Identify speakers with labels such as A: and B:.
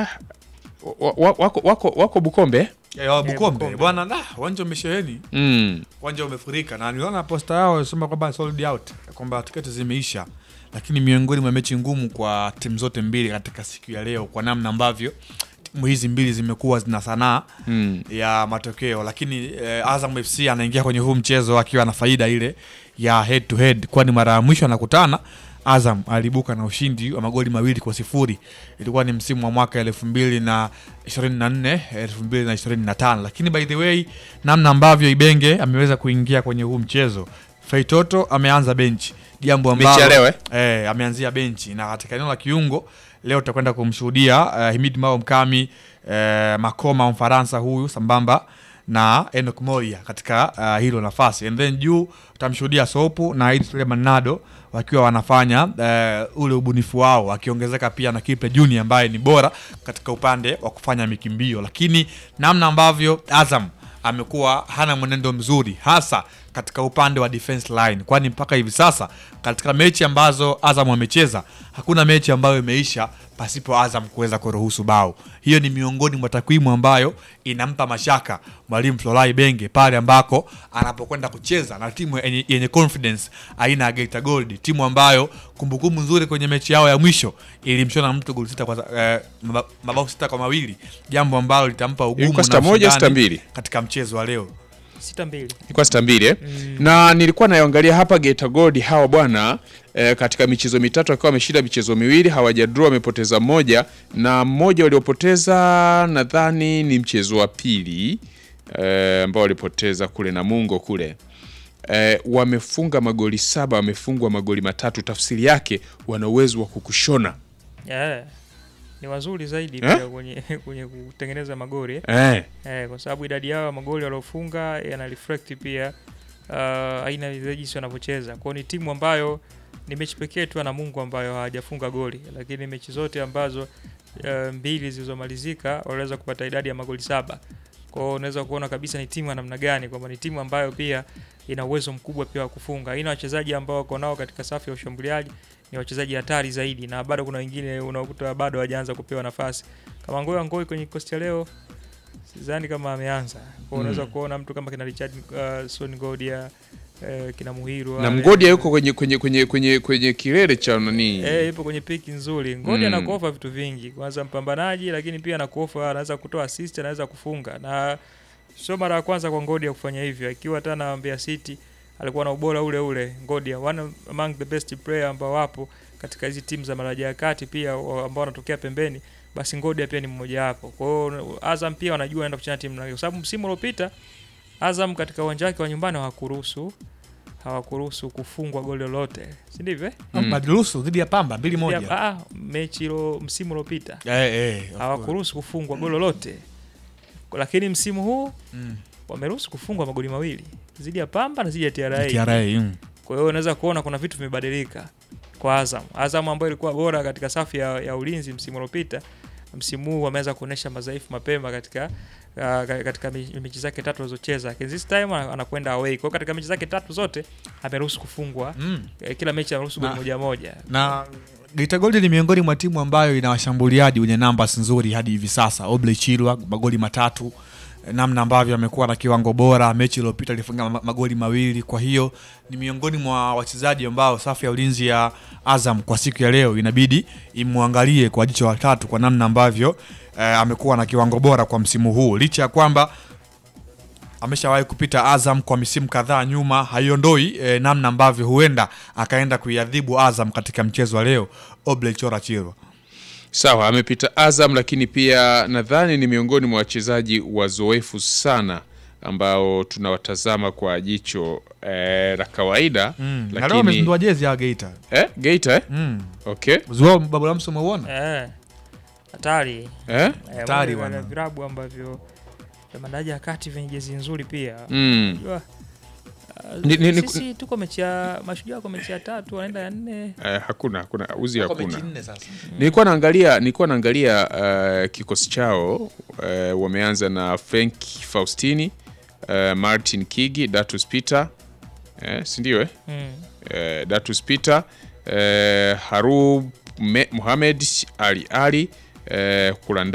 A: wako Bukombe.
B: Bukombe. Bwana uwanja umesheheni. Uwanja umefurika na niliona posta yao inasema kwamba sold out, kwamba tiketi zimeisha. Lakini miongoni mwa mechi ngumu kwa timu zote mbili katika siku ya leo kwa namna ambavyo timu hizi mbili zimekuwa zina sanaa ya matokeo, lakini Azam FC anaingia kwenye huu mchezo akiwa na faida ile ya head to head, kwani mara ya mwisho anakutana Azam alibuka na ushindi wa magoli 2-0. Ilikuwa ni msimu wa mwaka 2024 2025. Lakini by the way, namna ambavyo Ibenge ameweza kuingia kwenye huu mchezo, Feitoto ameanza benchi, jambo ambalo ameanzia benchi, na katika eneo la kiungo leo tutakwenda kumshuhudia Himid Mao Mkami, Makoma Mfaransa huyu sambamba na Enoch Moya katika hilo nafasi, and then juu tutamshuhudia Sopu na Aid Suleiman Nado wakiwa wanafanya ule ubunifu wao, akiongezeka pia na Kipe Junior ambaye ni bora katika upande wa kufanya mikimbio. Lakini namna ambavyo Azam amekuwa hana mwenendo mzuri hasa katika upande wa defense line, kwani mpaka hivi sasa katika mechi ambazo Azam wamecheza hakuna mechi ambayo imeisha pasipo Azam kuweza kuruhusu bao. Hiyo ni miongoni mwa takwimu ambayo inampa mashaka mwalimu Florent Ibenge pale ambako anapokwenda kucheza na timu yenye confidence aina ya Geita Gold, timu ambayo kumbukumbu nzuri kwenye mechi yao ya mwisho ilimshona mtu goli 6 kwa mabao 6-2, jambo ambalo litampa ugumu na ushindani katika mchezo wa leo.
C: 6-2.
A: Ilikuwa 6-2 na nilikuwa naangalia hapa Geita Gold hawa bwana katika michezo mitatu akiwa wameshinda michezo miwili, hawajadraw, wamepoteza moja, na mmoja waliopoteza nadhani ni mchezo wa pili ambao walipoteza kule Namungo kule. Wamefunga magoli 7, wamefungwa magoli 3. Tafsiri yake wana uwezo wa kukushona.
C: Ni wazuri zaidi pia kwenye kutengeneza magoli kwa sababu idadi yao magoli waliofunga yana reflect pia aina ya jinsi wanavyocheza. Kwa ni timu ambayo ni mechi pekee tu na Mungu ambayo hajafunga goli, lakini mechi zote ambazo mbili zilizomalizika waliweza kupata idadi ya magoli 7. Kwa hiyo unaweza kuona kabisa ni timu ya namna gani, kwamba ni timu ambayo pia ina uwezo mkubwa pia wa kufunga. Ina wachezaji ambao wako nao katika safu ya ushambuliaji ni wachezaji hatari zaidi, na bado kuna wengine unakuta bado hawajaanza kupewa nafasi. Kama Ngoi kwenye kikosi leo sidhani kama ameanza. Kwa unaweza kuona mtu kama kina Richard Son Ngodia, kina Muhiru
A: na Ngodia yuko kwenye kilele cha nani,
C: yupo kwenye piki nzuri. Ngodia anakuofa vitu vingi, kwanza mpambanaji, lakini pia anakuofa, anaweza kutoa assist, anaweza kufunga, na sio mara ya kwanza kwa Ngodia kufanya hivyo. Akiwa tena Mbeya City alikuwa na ubora ule Ngodia, one among the best player ambao wapo katika hizi timu za daraja ya kati pia ambao wanatokea pembeni, basi Ngodia pia ni mmoja wapo. Kwa hiyo Azam pia wanajua anaenda kucheza timu na, kwa sababu msimu uliopita Azam katika uwanja wake wa nyumbani hawakuruhusu kufungwa goli lolote, si ndivyo?
B: Madiruhusu dhidi ya Pamba 2-1.
C: Mechi ile msimu uliopita hawakuruhusu kufungwa goli lolote, lakini msimu huu wameruhusu kufungwa magoli 2 dhidi ya Pamba na dhidi ya TRA. Kwa hiyo unaweza kuona kuna vitu vimebadilika kwa Azam ambayo ilikuwa bora katika safu ya ulinzi msimu uliopita. Msimu huu wameweza kuonesha madhaifu mapema katika mechi zake 3 alizocheza. This time anakwenda away. Kwa katika mechi zake 3 zote ameruhusu kufungwa. Kila mechi ameruhusu goli moja.
B: Na Geita Gold ni miongoni mwa timu ambayo ina washambuliaji wenye numbers nzuri hadi hivi sasa. Obley Chilwa magoli 3, namna ambavyo amekuwa na kiwango bora. Mechi iliyopita alifunga magoli 2. Kwa hiyo ni miongoni mwa wachezaji ambao safu ya ulinzi ya Azam kwa siku ya leo inabidi imwangalie kwa jicho la tatu, kwa namna ambavyo amekuwa na kiwango bora kwa msimu huu, licha ya kwamba ameshawahi kupita Azam kwa misimu kadhaa nyuma. Haiondoi namna ambavyo huenda akaenda kuiadhibu Azam katika mchezo wa leo Obley Chilwa.
A: Sawa, amepita Azam, lakini pia nadhani ni miongoni mwa wachezaji wazoefu sana ambao tunawatazama kwa jicho la kawaida.
B: Lakini leo amezindua jezi ya Geita.
A: Geita okay.
B: Zuo Babu Lamso umeona?
C: Hatari.
B: Hatari wana
C: virabu ambavyo daraja ya kati venye jezi nzuri pia. Sisi tuko mechi ya Mashujaa kwa mechi ya 3 wanaenda ya 4.
A: Hakuna uzi hakuna.
B: Mechi 4 sasa.
A: Nilikuwa naangalia kikosi chao, wameanza na Frank Faustini, Martin Kigi, Datus Peter, si ndio Datus Peter, Harub Mohamed Ali Kulanda